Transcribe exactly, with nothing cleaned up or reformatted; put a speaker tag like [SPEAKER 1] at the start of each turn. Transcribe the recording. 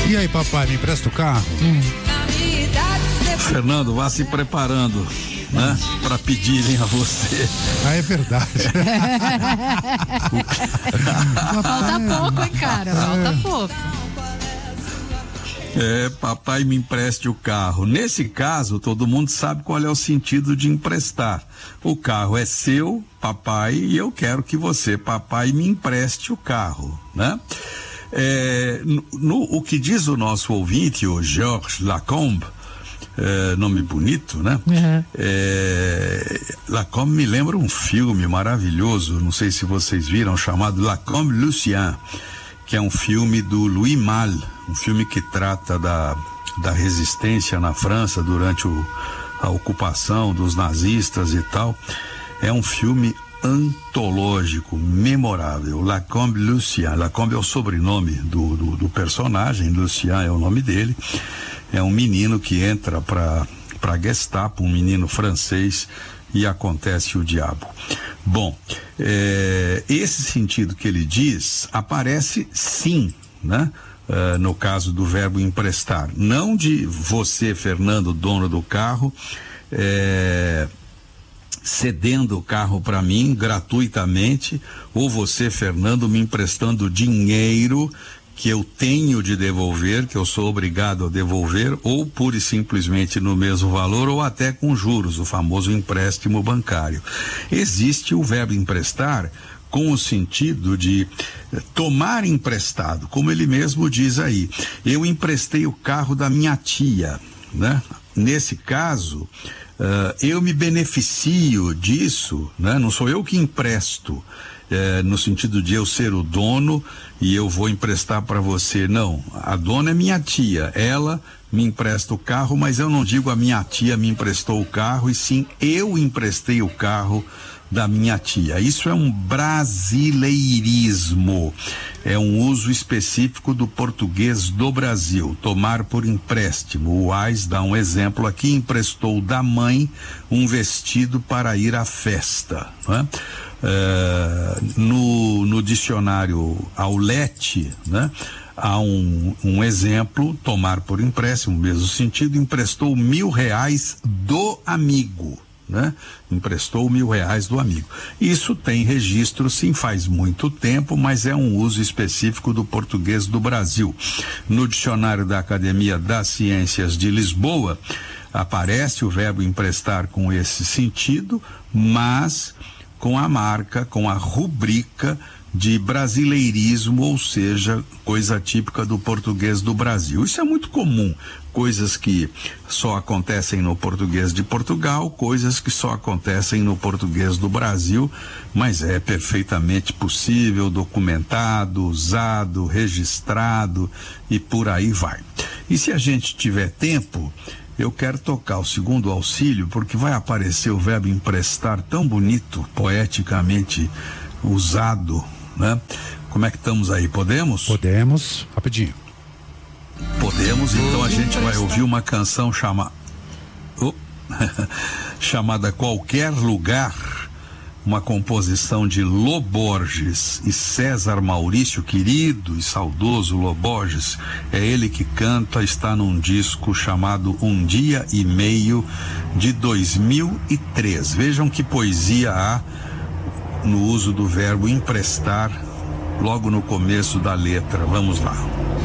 [SPEAKER 1] E aí, papai, me empresta o carro?
[SPEAKER 2] Hum.
[SPEAKER 3] Fernando, vá se preparando, né? Para pedirem a você.
[SPEAKER 1] Ah, é verdade.
[SPEAKER 2] Falta pouco, hein, cara? Falta pouco.
[SPEAKER 3] É, papai, me empreste o carro. Nesse caso, todo mundo sabe qual é o sentido de emprestar. O carro é seu, papai, e eu quero que você, papai, me empreste o carro, né? É, no, no, o que diz o nosso ouvinte, o Georges Lacombe, é, nome bonito, né?
[SPEAKER 2] Uhum.
[SPEAKER 3] É, Lacombe me lembra um filme maravilhoso, não sei se vocês viram, chamado Lacombe Lucien, que é um filme do Louis Malle, um filme que trata da, da resistência na França durante o, a ocupação dos nazistas e tal. É um filme antológico, memorável. Lacombe Lucien. Lacombe é o sobrenome do, do, do personagem, Lucien é o nome dele. É um menino que entra para para Gestapo, um menino francês, e acontece o diabo. Bom, é, esse sentido que ele diz aparece sim, né? Uh, no caso do verbo emprestar, não de você, Fernando, dono do carro, é, cedendo o carro para mim gratuitamente, ou você, Fernando, me emprestando dinheiro que eu tenho de devolver, que eu sou obrigado a devolver, ou pura e simplesmente no mesmo valor, ou até com juros, o famoso empréstimo bancário. Existe o verbo emprestar com o sentido de tomar emprestado, como ele mesmo diz aí. Eu emprestei o carro da minha tia, né? Nesse caso, uh, eu me beneficio disso, né? Não sou eu que empresto, é, no sentido de eu ser o dono e eu vou emprestar para você. Não, a dona é minha tia, ela me empresta o carro, mas eu não digo a minha tia me emprestou o carro, e sim eu emprestei o carro da minha tia. Isso é um brasileirismo, é um uso específico do português do Brasil, tomar por empréstimo. O Ais dá um exemplo aqui: emprestou da mãe um vestido para ir à festa, né? É, no, no dicionário Aulete, né? Há um, um exemplo, tomar por empréstimo, mesmo sentido, emprestou mil reais do amigo, né? Emprestou mil reais do amigo. Isso tem registro, sim, faz muito tempo, mas é um uso específico do português do Brasil. No dicionário da Academia das Ciências de Lisboa, aparece o verbo emprestar com esse sentido, mas com a marca, com a rubrica de brasileirismo, ou seja, coisa típica do português do Brasil. Isso é muito comum, coisas que só acontecem no português de Portugal, coisas que só acontecem no português do Brasil, mas é perfeitamente possível, documentado, usado, registrado e por aí vai. E se a gente tiver tempo, eu quero tocar o segundo auxílio, porque vai aparecer o verbo emprestar tão bonito, poeticamente usado, né? Como é que estamos aí? Podemos?
[SPEAKER 1] Podemos, rapidinho.
[SPEAKER 3] Podemos, então a gente vai ouvir uma canção chama... oh. chamada Qualquer Lugar, uma composição de Lô Borges e César Maurício, querido e saudoso Lô Borges. É ele que canta, está num disco chamado Um Dia e Meio, de dois mil e três. Vejam que poesia há no uso do verbo emprestar logo no começo da letra. Vamos lá.